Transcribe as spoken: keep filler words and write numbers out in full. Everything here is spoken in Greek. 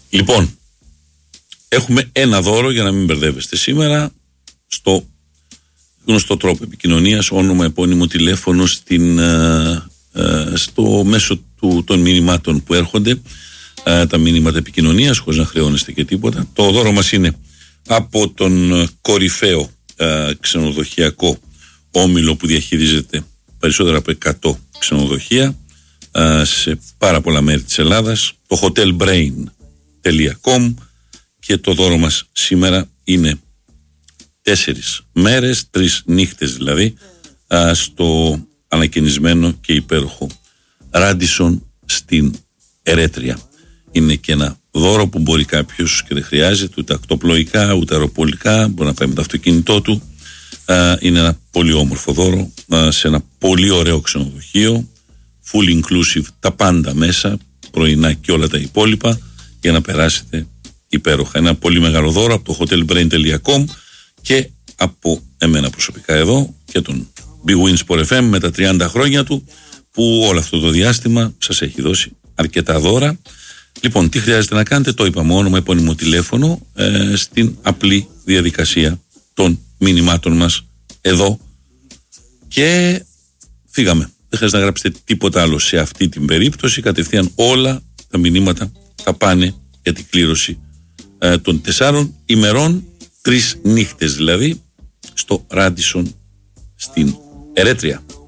Λοιπόν, έχουμε ένα δώρο για να μην μπερδεύεστε σήμερα στο γνωστό τρόπο επικοινωνίας, όνομα, επώνυμο, τηλέφωνο στην, ε, ε, στο μέσο του, των μηνυμάτων που έρχονται, ε, τα μηνύματα επικοινωνίας, χωρίς να χρεώνεστε και τίποτα. Το δώρο μας είναι από τον κορυφαίο ε, ξενοδοχειακό όμιλο που διαχειρίζεται περισσότερα από εκατό ξενοδοχεία ε, σε πάρα πολλά μέρη της Ελλάδας, το hotel brain τελεία com, και το δώρο μας σήμερα είναι τέσσερις μέρες, τρεις νύχτες δηλαδή, α, στο ανακαινισμένο και υπέροχο Ράντισον στην Ερέτρια. Είναι και ένα δώρο που μπορεί κάποιος, και δεν χρειάζεται ούτε ακτοπλοϊκά ούτε αεροπολικά, μπορεί να πάει με το αυτοκίνητό του. Α, είναι ένα πολύ όμορφο δώρο, α, σε ένα πολύ ωραίο ξενοδοχείο, full inclusive, τα πάντα μέσα, πρωινά και όλα τα υπόλοιπα, για να περάσετε υπέροχα. Ένα πολύ μεγάλο δώρο από το hotel brain τελεία com και από εμένα προσωπικά εδώ και τον Big Win Sport εφ εμ με τα τριάντα χρόνια του, που όλο αυτό το διάστημα σας έχει δώσει αρκετά δώρα. Λοιπόν, τι χρειάζεται να κάνετε? Το είπαμε, όνομα, επώνυμο, τηλέφωνο, ε, στην απλή διαδικασία των μηνυμάτων μας εδώ, και φύγαμε. Δεν χρειάζεται να γράψετε τίποτα άλλο σε αυτή την περίπτωση. Κατευθείαν όλα τα μηνύματα θα πάνε για την κλήρωση ε, των τεσσάρων ημερών, τρεις νύχτες δηλαδή, στο Ράντισον στην Ερέτρια.